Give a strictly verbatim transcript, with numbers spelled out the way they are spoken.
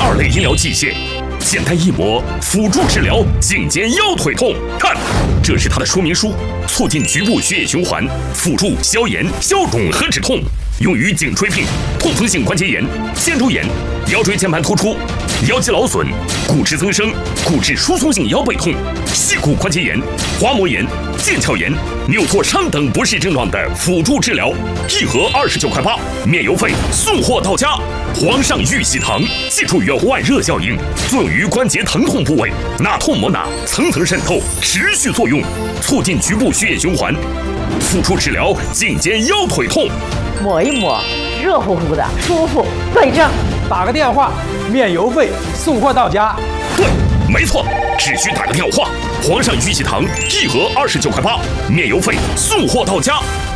二类医疗器械，简单一抹，辅助治疗颈肩腰腿痛。看，这是它的说明书，促进局部血液循环，辅助消炎、消肿和止痛，用于颈椎病、痛风性关节炎、肩周炎、腰椎间盘突出、腰肌劳损、骨质增生、骨质疏松性腰背痛、膝骨关节炎、滑膜炎、腱鞘炎、扭挫伤等不适症状的辅助治疗，一盒二十九块八，免邮费，送货到家。皇上玉玺堂，借助于外热效应，作用于关节疼痛部位，哪痛抹哪，层层渗透，持续作用，促进局部血液循环，辅助治疗颈肩腰腿痛。 抹一抹，热乎乎的，舒服，对症。 打个电话，免邮费，送货到家。 对，没错，只需打个电话。皇上玉玺堂，一盒二十九块八，免邮费，送货到家。